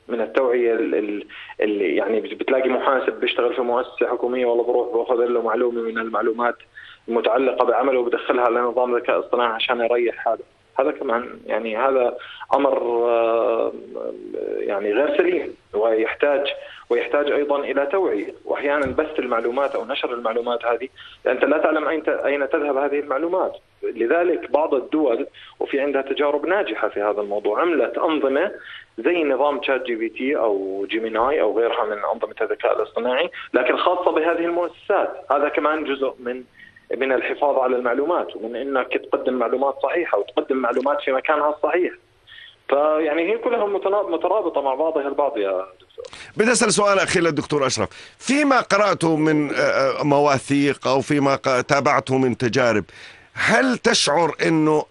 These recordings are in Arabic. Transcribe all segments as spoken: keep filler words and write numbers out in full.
من التوعية اللي يعني بتلاقي محاسب بيشتغل في مؤسسة حكومية والله بروح باخذ له معلومة من المعلومات المتعلقة بعمله وبدخلها لنظام ذكاء اصطناعي عشان يريح هذا. هذا كمان يعني هذا أمر يعني غير سليم ويحتاج ويحتاج أيضا إلى توعية، وأحيانا بث المعلومات أو نشر المعلومات هذه أنت لا تعلم أين تذهب هذه المعلومات. لذلك بعض الدول وفي عندها تجارب ناجحة في هذا الموضوع عملت أنظمة زي نظام تشات جي بي تي أو جيميناي أو غيرها من أنظمة الذكاء الاصطناعي لكن خاصة بهذه المؤسسات. هذا كمان جزء من من الحفاظ على المعلومات ومن انك تقدم معلومات صحيحه وتقدم معلومات في مكانها الصحيح. فيعني هي كلها مترابطه مع بعضها البعض يا دكتور. بدي اسال سؤال اخير للدكتور اشرف، فيما قراته من مواثيق او فيما تابعته من تجارب، هل تشعر انه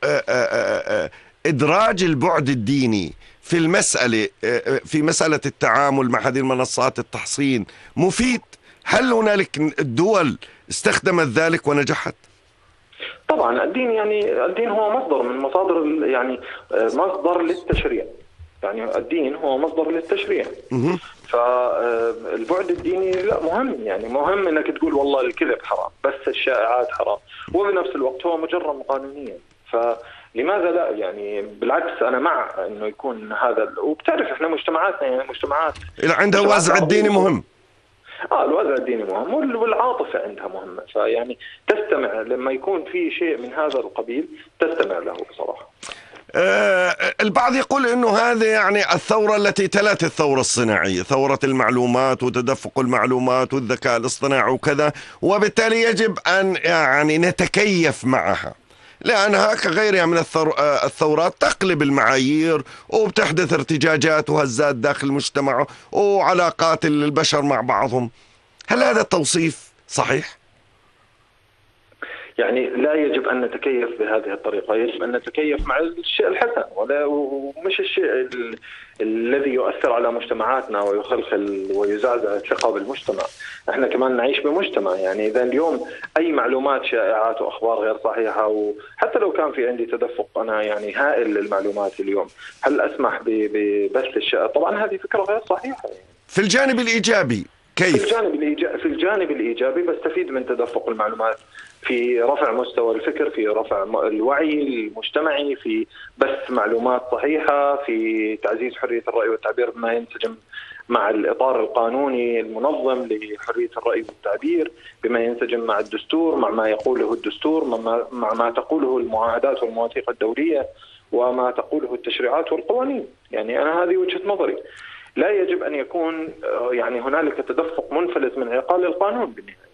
ادراج البعد الديني في المساله في مساله التعامل مع هذه المنصات التحصين مفيد؟ هل هنالك الدول استخدمت ذلك ونجحت؟ طبعا الدين يعني الدين هو مصدر من مصادر يعني مصدر للتشريع، يعني الدين هو مصدر للتشريع. فالبعد الديني لا مهم، يعني مهم انك تقول والله الكذب حرام بس الشائعات حرام، وبنفس الوقت هو مجرم قانونيا. فلماذا لا؟ يعني بالعكس انا مع انه يكون هذا. وبتعرف احنا مجتمعاتنا يعني مجتمعات عندها وازع الديني مهم. اه الوازع الديني مهم والعاطفه عندها مهمه، فيعني تستمع لما يكون في شيء من هذا القبيل تستمع له بصراحه. آه البعض يقول انه هذه يعني الثوره التي تلت الثوره الصناعيه، ثوره المعلومات وتدفق المعلومات والذكاء الاصطناعي وكذا، وبالتالي يجب ان يعني نتكيف معها، لأنها كغيرها من الثورات تقلب المعايير وبتحدث ارتجاجات وهزات داخل المجتمع وعلاقات البشر مع بعضهم. هل هذا التوصيف صحيح؟ يعني لا يجب أن نتكيف بهذه الطريقة، يجب أن نتكيف مع الشيء الحسن ولا ومش الشيء ال... الذي يؤثر على مجتمعاتنا ويخلخل ويزعزع الثقة بالمجتمع. احنا كمان نعيش بمجتمع، يعني إذا اليوم أي معلومات شائعات وأخبار غير صحيحة، وحتى لو كان في عندي تدفق أنا يعني هائل للمعلومات اليوم، هل أسمح ببث الشائع؟ طبعا هذه فكرة غير صحيحة. يعني. في الجانب الإيجابي كيف؟ في الجانب الإيجابي, في الجانب الإيجابي بستفيد من تدفق المعلومات في رفع مستوى الفكر، في رفع الوعي المجتمعي، في بث معلومات صحيحة، في تعزيز حرية الرأي والتعبير بما ينسجم مع الإطار القانوني المنظم لحرية الرأي والتعبير، بما ينسجم مع الدستور، مع ما يقوله الدستور، مع ما تقوله المعاهدات والمواثيق الدولية، وما تقوله التشريعات والقوانين. يعني أنا هذه وجهة نظري. لا يجب أن يكون يعني هنالك تدفق منفلت من عقال القانون بالنهاية.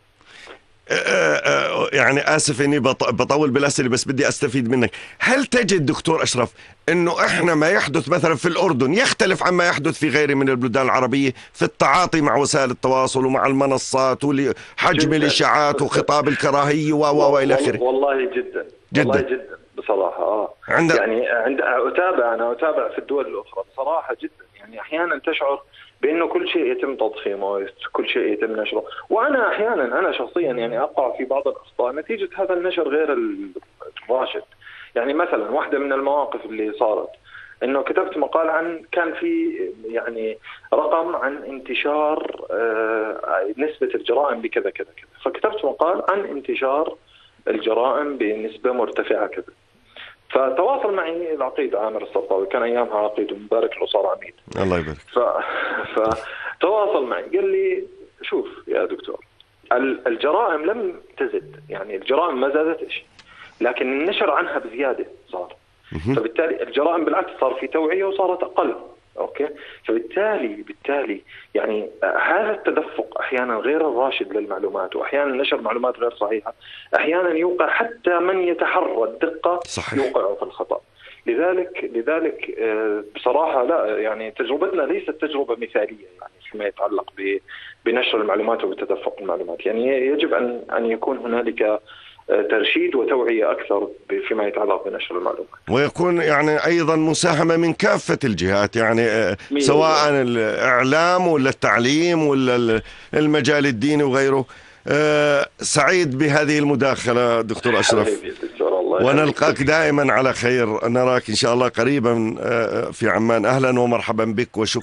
يعني آسف إني بطول بالأسئلة بس بدي أستفيد منك. هل تجد دكتور أشرف إنه إحنا ما يحدث مثلا في الأردن يختلف عما يحدث في غيره من البلدان العربية في التعاطي مع وسائل التواصل ومع المنصات وحجم الإشاعات وخطاب الكراهية وإلى آخره؟ والله جدا جدا والله جدا بصراحة. آه عند... يعني عند أتابع أنا أتابع في الدول الأخرى بصراحة جدا. يعني أحيانا تشعر بأنه كل شيء يتم تضخيمه، كل شيء يتم نشره، وأنا أحيانا أنا شخصيا يعني أقع في بعض الأخطاء نتيجة هذا النشر غير الراشد. يعني مثلا واحدة من المواقف اللي صارت إنه كتبت مقال عن كان في يعني رقم عن انتشار نسبة الجرائم بكذا كذا كذا، فكتبت مقال عن انتشار الجرائم بنسبة مرتفعة كذا. فتواصل معي العقيد عامر السرطاوي، كان أيامها عقيد مبارك له صار عميد. الله يبارك. ف... فتواصل معي قال لي شوف يا دكتور، الجرائم لم تزد، يعني الجرائم ما زادتش، لكن النشر عنها بزيادة صار. فبالتالي الجرائم بالعكس صار في توعية وصارت أقل. أوكي، فبالتالي بالتالي يعني هذا التدفق أحيانا غير الراشد للمعلومات، وأحيانا نشر معلومات غير صحيحة، أحيانا يوقع حتى من يتحرى الدقة يوقع في الخطأ. لذلك لذلك بصراحة لا، يعني تجربتنا ليست تجربة مثالية يعني فيما يتعلق بنشر المعلومات وبتدفق المعلومات. يعني يجب أن أن يكون هنالك ترشيد وتوعية أكثر فيما يتعلق بنشر المعلومات، ويكون يعني أيضا مساهمة من كافة الجهات، يعني سواء الإعلام ولا التعليم ولا المجال الديني وغيره. سعيد بهذه المداخلة دكتور أشرف، ونلقاك دائما على خير. نراك إن شاء الله قريبا في عمان. أهلا ومرحبا بك وشكرا.